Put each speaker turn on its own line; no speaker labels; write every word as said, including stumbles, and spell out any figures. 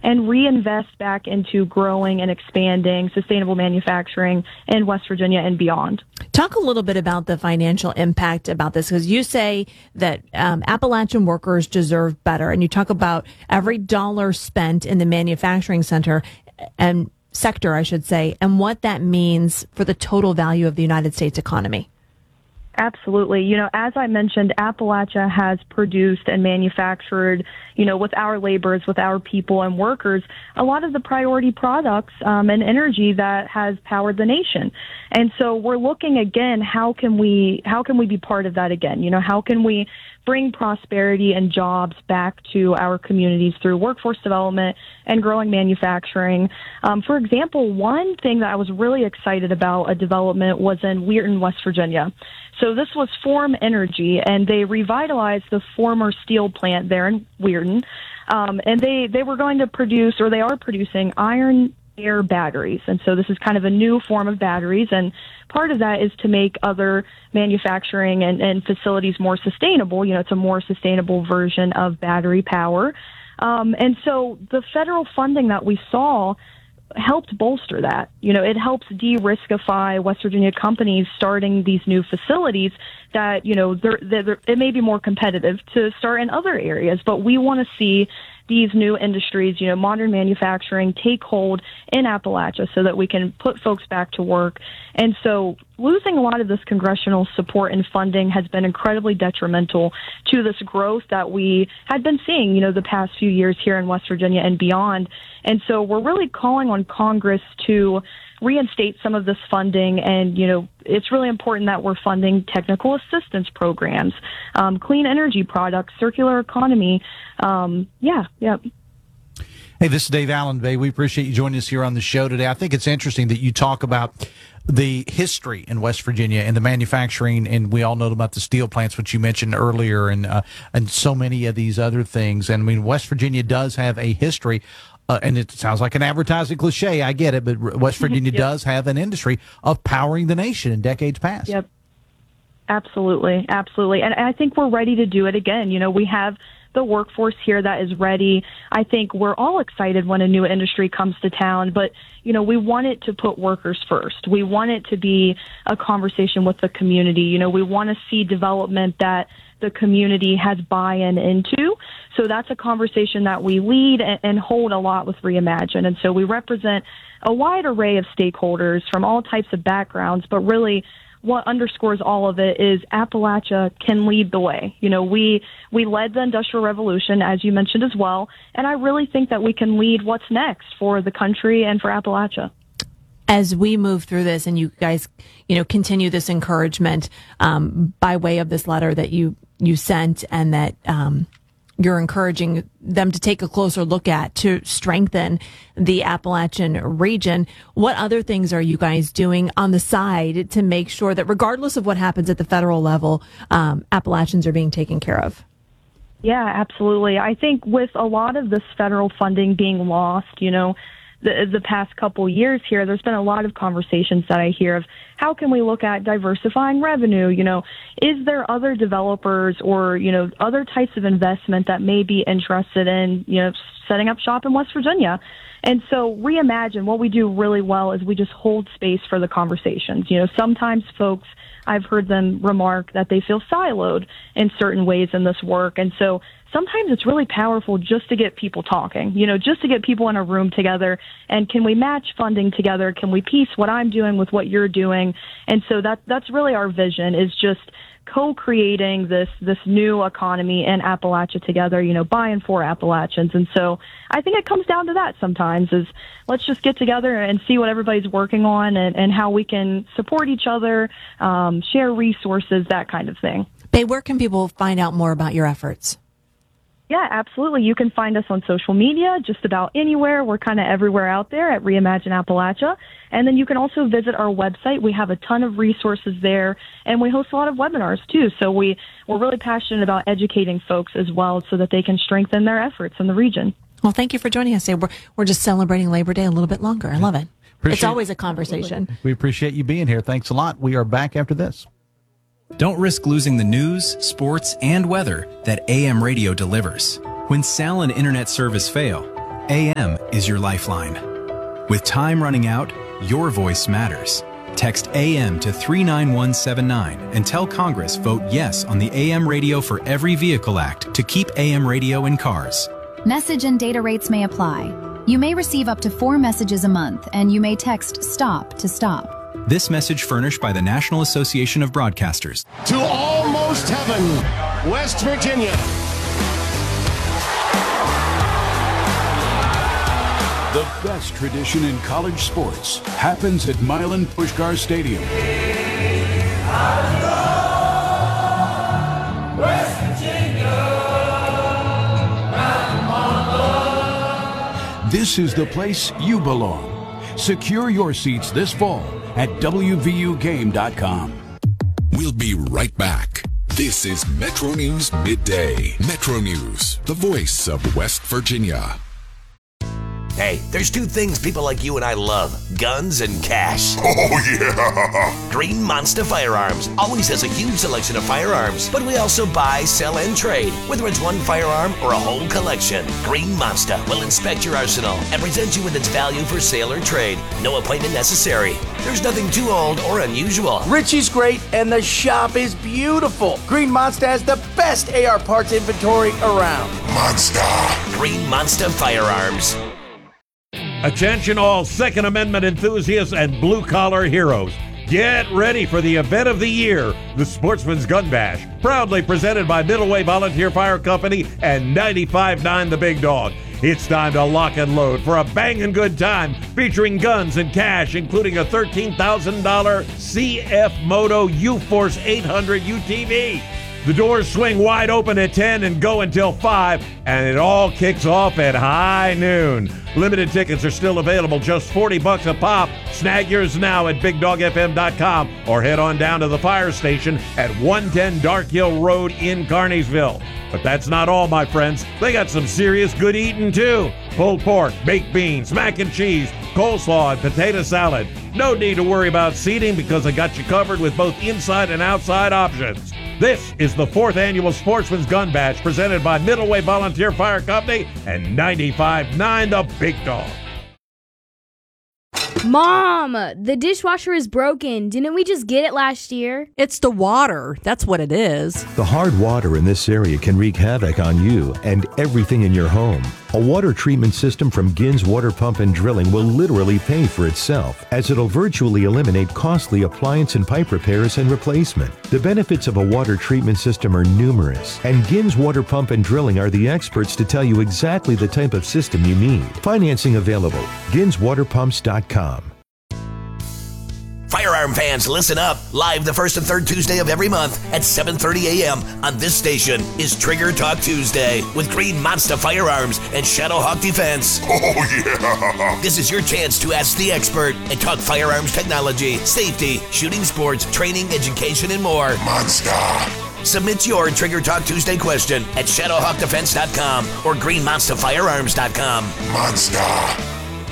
and reinvest back into growing and expanding sustainable manufacturing in West Virginia and beyond.
Talk a little bit about the financial impact about this, because you say that um, Appalachian workers deserve better, and you talk about every dollar spent in the manufacturing center and sector, I should say, and what that means for the total value of the United States economy.
Absolutely. You know, as I mentioned, Appalachia has produced and manufactured, you know, with our laborers, with our people and workers, a lot of the priority products um, and energy that has powered the nation. And so we're looking again, how can we, how can we be part of that again? You know, how can we bring prosperity and jobs back to our communities through workforce development and growing manufacturing? Um, for example, one thing that I was really excited about a development was in Weirton, West Virginia. So this was Form Energy, and they revitalized the former steel plant there in Weirton. Um, and they, they were going to produce, or they are producing, iron air batteries. And so this is kind of a new form of batteries. And part of that is to make other manufacturing and, and facilities more sustainable. You know, it's a more sustainable version of battery power. Um, and so the federal funding that we saw helped bolster that. You know, it helps de-riskify West Virginia companies starting these new facilities that, you know, they're, they're, it may be more competitive to start in other areas, but we want to see these new industries, you know, modern manufacturing take hold in Appalachia so that we can put folks back to work. And so losing a lot of this congressional support and funding has been incredibly detrimental to this growth that we had been seeing, you know, the past few years here in West Virginia and beyond. And so we're really calling on Congress to reinstate some of this funding. And, you know, it's really important that we're funding technical assistance programs, um, clean energy products, circular economy. Um, yeah, yeah.
Hey, this is Dave Allenby. We appreciate you joining us here on the show today. I think it's interesting that you talk about the history in West Virginia and the manufacturing, and we all know about the steel plants, which you mentioned earlier, and uh, and so many of these other things. And I mean, West Virginia does have a history. Uh, and it sounds like an advertising cliche, I get it, but West Virginia yep. does have an industry of powering the nation in decades past.
Yep, absolutely, absolutely. And I think we're ready to do it again. You know, we have the workforce here that is ready. I think we're all excited when a new industry comes to town, but, you know, we want it to put workers first. We want it to be a conversation with the community. You know, we want to see development that the community has buy-in into. So that's a conversation that we lead and, and hold a lot with Reimagine. And so we represent a wide array of stakeholders from all types of backgrounds, but really what underscores all of it is Appalachia can lead the way. You know, we, we led the Industrial Revolution, as you mentioned as well, and I really think that we can lead what's next for the country and for Appalachia.
As we move through this and you guys, you know, continue this encouragement um, by way of this letter that you, you sent and that um, you're encouraging them to take a closer look at to strengthen the Appalachian region, what other things are you guys doing on the side to make sure that regardless of what happens at the federal level, um, Appalachians are being taken care of?
Yeah, absolutely. I think with a lot of this federal funding being lost, you know, The, the past couple years here, there's been a lot of conversations that I hear of how can we look at diversifying revenue? You know, is there other developers or, you know, other types of investment that may be interested in, you know, setting up shop in West Virginia? And so Reimagine, what we do really well is we just hold space for the conversations. You know, sometimes folks, I've heard them remark that they feel siloed in certain ways in this work. And so sometimes it's really powerful just to get people talking, you know, just to get people in a room together. And can we match funding together? Can we piece what I'm doing with what you're doing? And so that that's really our vision, is just co-creating this this new economy in Appalachia together, you know, by and for Appalachians. And so I think it comes down to that sometimes, is let's just get together and see what everybody's working on and, and how we can support each other, um, share resources, that kind of thing.
Bae, where can people find out more about your efforts?
Yeah, absolutely. You can find us on social media, just about anywhere. We're kind of everywhere out there at Reimagine Appalachia. And then you can also visit our website. We have a ton of resources there, and we host a lot of webinars too. So we, we're really passionate about educating folks as well so that they can strengthen their efforts in the region.
Well, thank you for joining us today. We're, we're just celebrating Labor Day a little bit longer. I love it.
Appreciate,
it's always a conversation.
We appreciate you being here. Thanks a lot. We are back after this.
Don't risk losing the news, sports, and weather that A M radio delivers. When Sal and internet service fail, A M is your lifeline. With time running out, your voice matters. Text A M to three nine one seven nine and tell Congress vote yes on the A M Radio for Every Vehicle Act to keep A M radio in cars.
Message and data rates may apply. You may receive up to four messages a month, and you may text STOP to stop.
This message furnished by the National Association of Broadcasters.
To almost heaven, West Virginia.
The best tradition in college sports happens at Milan Puskar Stadium.
West Virginia.
This is the place you belong. Secure your seats this fall at W V U game dot com.
We'll be right back. This is Metro News Midday. Metro News, the voice of West Virginia.
Hey, there's two things people like you and I love, guns and cash.
Oh, yeah!
Green Monster Firearms always has a huge selection of firearms, but we also buy, sell, and trade, whether it's one firearm or a whole collection. Green Monster will inspect your arsenal and present you with its value for sale or trade. No appointment necessary. There's nothing too old or unusual.
Richie's great, and the shop is beautiful. Green Monster has the best A R parts inventory around.
Monster.
Green Monster Firearms.
Attention all Second Amendment enthusiasts and blue-collar heroes. Get ready for the event of the year, the Sportsman's Gun Bash, proudly presented by Middleway Volunteer Fire Company and ninety-five point nine The Big Dog. It's time to lock and load for a banging good time featuring guns and cash, including a thirteen thousand dollars C F Moto U-Force eight hundred U T V. The doors swing wide open at ten and go until five, and it all kicks off at high noon. Limited tickets are still available, just forty bucks a pop. Snag yours now at big dog f m dot com or head on down to the fire station at one ten Dark Hill Road in Carneysville. But that's not all, my friends. They got some serious good eating, too. Pulled pork, baked beans, mac and cheese, coleslaw, and potato salad. No need to worry about seating because they got you covered with both inside and outside options. This is the fourth annual Sportsman's Gun Bash presented by Middleway Volunteer Fire Company and ninety-five point nine The Big Dog.
Mom, the dishwasher is broken. Didn't we just get it last year?
It's the water. That's what it is.
The hard water in this area can wreak havoc on you and everything in your home. A water treatment system from Gins Water Pump and Drilling will literally pay for itself, as it'll virtually eliminate costly appliance and pipe repairs and replacement. The benefits of a water treatment system are numerous, and Gins Water Pump and Drilling are the experts to tell you exactly the type of system you need. Financing available. gins water pumps dot com.
Firearm fans, listen up. Live the first and third Tuesday of every month at seven thirty a.m. on this station is Trigger Talk Tuesday with Green Monster Firearms and Shadowhawk Defense.
Oh, yeah!
This is your chance to ask the expert and talk firearms technology, safety, shooting sports, training, education, and more.
Monster.
Submit your Trigger Talk Tuesday question at shadowhawk defense dot com or green monster firearms dot com.
Monster.